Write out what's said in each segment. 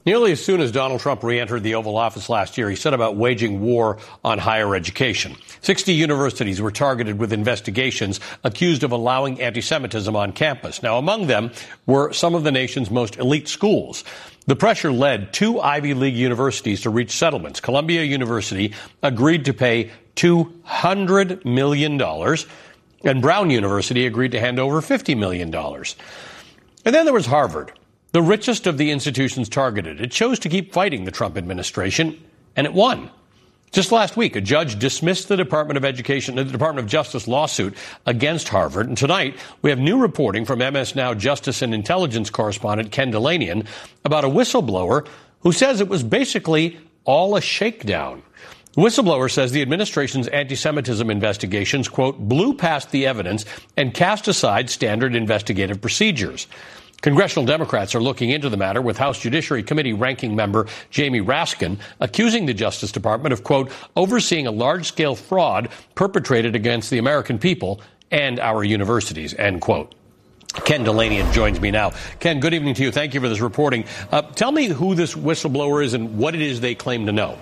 Nearly as soon as Donald Trump re-entered the Oval Office last year, he set about waging war on higher education. 60 universities were targeted with investigations accused of allowing anti-Semitism on campus. Now, among them were some of the nation's most elite schools. The pressure led two Ivy League universities to reach settlements. Columbia University agreed to pay $200 million, and Brown University agreed to hand over $50 million. And then there was Harvard, the richest of the institutions targeted. It chose to keep fighting the Trump administration, and it won. Just last week, a judge dismissed the Department of Justice lawsuit against Harvard. And tonight, we have new reporting from MS Now Justice and Intelligence correspondent Ken Dilanian about a whistleblower who says it was basically all a shakedown. The whistleblower says the administration's anti-Semitism investigations, quote, blew past the evidence and cast aside standard investigative procedures. Congressional Democrats are looking into the matter, with House Judiciary Committee ranking member Jamie Raskin accusing the Justice Department of, quote, overseeing a large-scale fraud perpetrated against the American people and our universities, end quote. Ken Dilanian joins me now. Ken, good evening to you. Thank you for this reporting. Tell me who this whistleblower is and what it is they claim to know.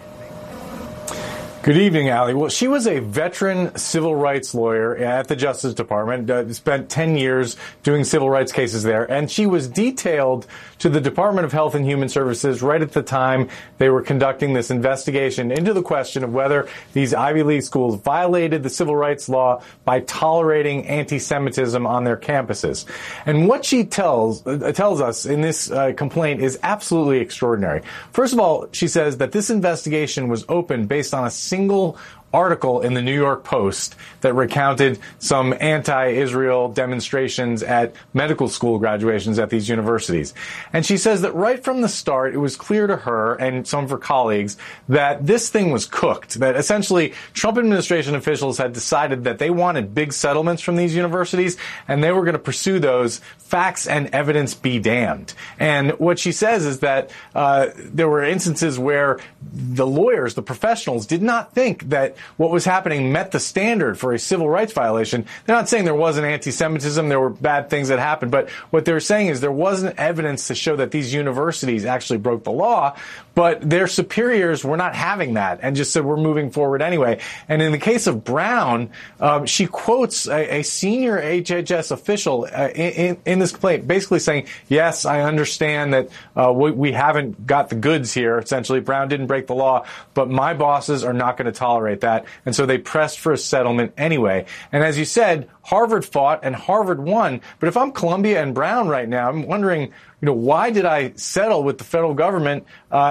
Good evening, Ali. Well, she was a veteran civil rights lawyer at the Justice Department, spent 10 years doing civil rights cases there, and she was detailed to the Department of Health and Human Services right at the time they were conducting this investigation into the question of whether these Ivy League schools violated the civil rights law by tolerating anti-Semitism on their campuses. And what she tells us in this complaint is absolutely extraordinary. First of all, she says that this investigation was opened based on a single article in the New York Post that recounted some anti-Israel demonstrations at medical school graduations at these universities. And she says that right from the start, it was clear to her and some of her colleagues that this thing was cooked, that essentially Trump administration officials had decided that they wanted big settlements from these universities, and they were going to pursue those, facts and evidence be damned. And what she says is that there were instances where the lawyers, the professionals, did not think that what was happening met the standard for a civil rights violation. They're not saying there wasn't anti-Semitism, there were bad things that happened, but what they're saying is there wasn't evidence to show that these universities actually broke the law, but their superiors were not having that and just said, we're moving forward anyway. And in the case of Brown, she quotes a senior HHS official in this complaint, basically saying, yes, I understand that we haven't got the goods here. Essentially, Brown didn't break the law, but my bosses are not going to tolerate that. And so they pressed for a settlement anyway. And as you said, Harvard fought and Harvard won. But if I'm Columbia and Brown right now, I'm wondering, why did I settle with the federal government?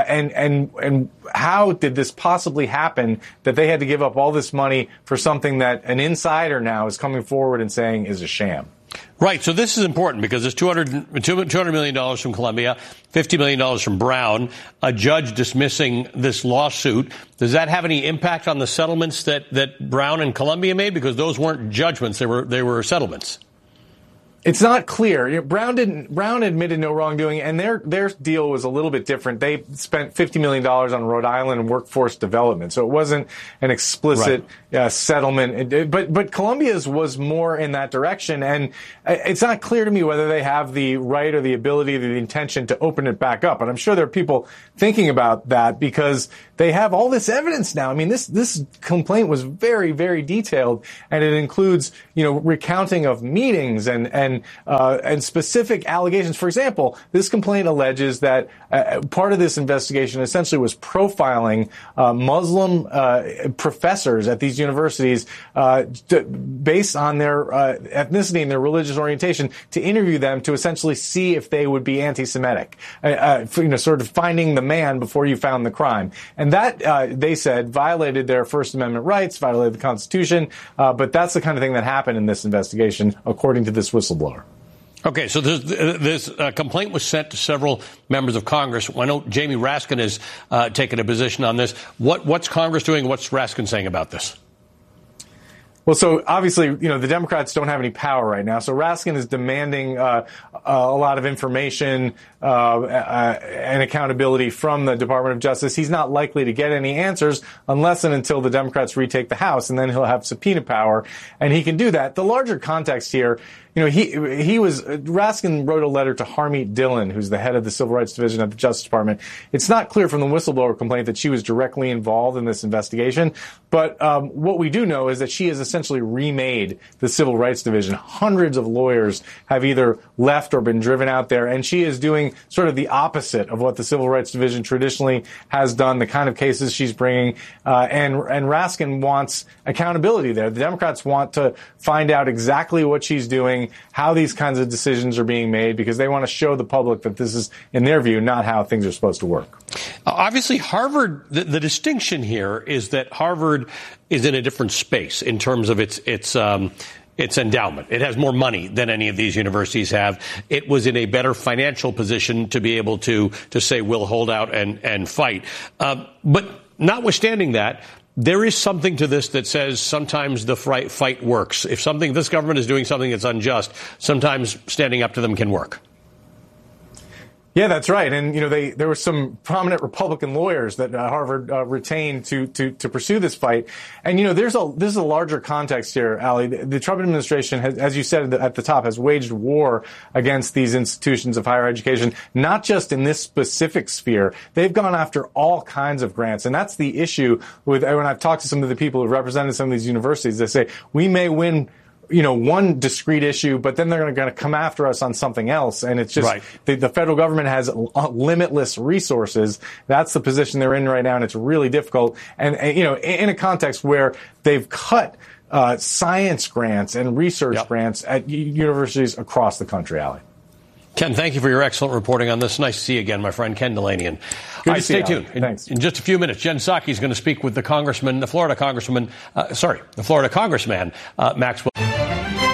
And how did this possibly happen that they had to give up all this money for something that an insider now is coming forward and saying is a sham? Right. So this is important because it's $200 million from Columbia, $50 million from Brown, a judge dismissing this lawsuit. Does that have any impact on the settlements that Brown and Columbia made? Because those weren't judgments. They were settlements. It's not clear. Brown admitted no wrongdoing, and their deal was a little bit different. They spent $50 million on Rhode Island and workforce development, so it wasn't an explicit settlement. But Columbia's was more in that direction, and it's not clear to me whether they have the right or the ability or the intention to open it back up. And I'm sure there are people thinking about that because they have all this evidence now. I mean, this complaint was very, very detailed, and it includes, recounting of meetings and specific allegations. For example, this complaint alleges that part of this investigation essentially was profiling Muslim professors at these universities based on their ethnicity and their religious orientation, to interview them to essentially see if they would be anti-Semitic, sort of finding the man before you found the crime. And that, they said, violated their First Amendment rights, violated the Constitution, but that's the kind of thing that happened in this investigation, according to this whistleblower. Okay, so this complaint was sent to several members of Congress. I know Jamie Raskin has taken a position on this. What's Congress doing? What's Raskin saying about this? Well, so obviously, the Democrats don't have any power right now. So Raskin is demanding a lot of information and accountability from the Department of Justice. He's not likely to get any answers unless and until the Democrats retake the House, and then he'll have subpoena power, and he can do that. The larger context here Raskin wrote a letter to Harmeet Dillon, who's the head of the Civil Rights Division at the Justice Department. It's not clear from the whistleblower complaint that she was directly involved in this investigation, but what we do know is that she has essentially remade the Civil Rights Division. Hundreds of lawyers have either left or been driven out there, and she is doing sort of the opposite of what the Civil Rights Division traditionally has done, the kind of cases she's bringing, and Raskin wants accountability there. The Democrats want to find out exactly what she's doing, how these kinds of decisions are being made, because they want to show the public that this is, in their view, not how things are supposed to work. Obviously, Harvard, the distinction here is that Harvard is in a different space in terms of its endowment. It has more money than any of these universities have. It was in a better financial position to be able to say we'll hold out and fight. But notwithstanding that, there is something to this that says sometimes the fight works. If this government is doing something that's unjust, sometimes standing up to them can work. Yeah, that's right. And, there were some prominent Republican lawyers that Harvard retained to pursue this fight. And, this is a larger context here, Ali. The Trump administration has, as you said at the top, has waged war against these institutions of higher education, not just in this specific sphere. They've gone after all kinds of grants. And that's the issue when I've talked to some of the people who represented some of these universities. They say, we may win one discrete issue, but then they're going to come after us on something else. And it's just right. The federal government has limitless resources. That's the position they're in right now, and it's really difficult. And in a context where they've cut science grants and research grants at universities across the country, Ali. Ken, thank you for your excellent reporting on this. Nice to see you again, my friend, Ken Dilanian. All right, stay tuned. Thanks. In just a few minutes, Jen Psaki is going to speak with the Florida Congressman, Maxwell